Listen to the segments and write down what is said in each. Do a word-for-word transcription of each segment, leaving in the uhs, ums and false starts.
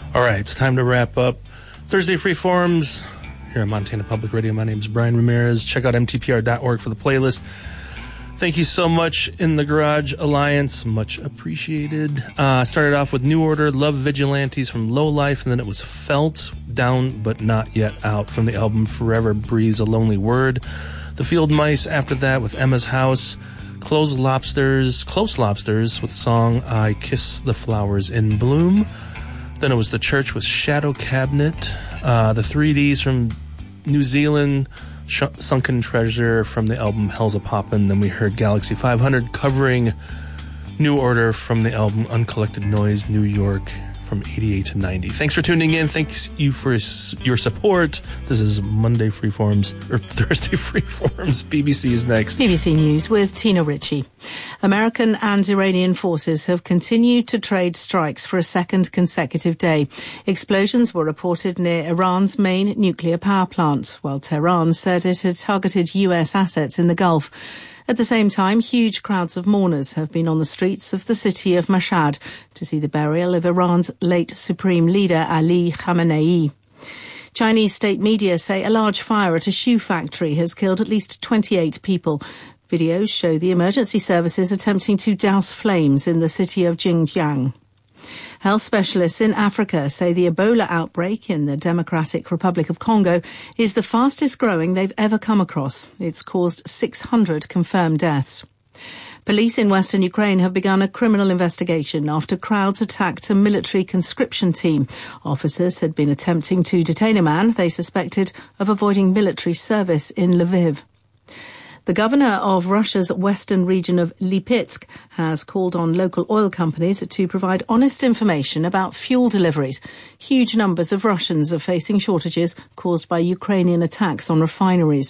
All right, it's time to wrap up Thursday Freeforms here on Montana Public Radio. My name is Brian Ramirez. Check out M T P R dot org for the playlist. Thank you so much, In the Garage Alliance. Much appreciated. Uh, started off with New Order, Love Vigilantes from Low Life, and then it was Felt, Down But Not Yet Out from the album Forever Breeze, A Lonely Word. The Field Mice after that with Emma's House. Close Lobsters, Close Lobsters with the song I Kiss the Flowers in Bloom. Then it was The Church with Shadow Cabinet. Uh, the three Ds from New Zealand, Sh- Sunken Treasure from the album Hell's a Poppin'. Then we heard Galaxy five hundred covering New Order from the album Uncollected Noise, New York from eighty-eight to ninety. Thanks for tuning in. Thanks you for your support. This is Monday Freeforms, or Thursday Freeforms. B B C is next. B B C News with Tina Ritchie. American and Iranian forces have continued to trade strikes for a second consecutive day. Explosions were reported near Iran's main nuclear power plant, while Tehran said it had targeted U S assets in the Gulf. At the same time, huge crowds of mourners have been on the streets of the city of Mashhad to see the burial of Iran's late supreme leader Ali Khamenei. Chinese state media say a large fire at a shoe factory has killed at least twenty-eight people. Videos show the emergency services attempting to douse flames in the city of Xinjiang. Health specialists in Africa say the Ebola outbreak in the Democratic Republic of Congo is the fastest growing they've ever come across. It's caused six hundred confirmed deaths. Police in western Ukraine have begun a criminal investigation after crowds attacked a military conscription team. Officers had been attempting to detain a man they suspected of avoiding military service in Lviv. The governor of Russia's western region of Lipetsk has called on local oil companies to provide honest information about fuel deliveries. Huge numbers of Russians are facing shortages caused by Ukrainian attacks on refineries.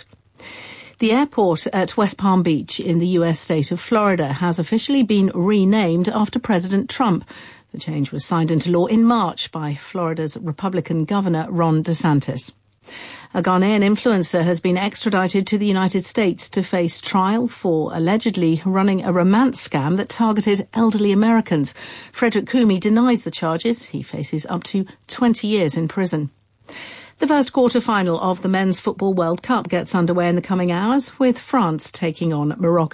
The airport at West Palm Beach in the U S state of Florida has officially been renamed after President Trump. The change was signed into law in March by Florida's Republican Governor Ron DeSantis. A Ghanaian influencer has been extradited to the United States to face trial for allegedly running a romance scam that targeted elderly Americans. Frederick Kumi denies the charges. He faces up to twenty years in prison. The first quarter-final of the Men's Football World Cup gets underway in the coming hours, with France taking on Morocco.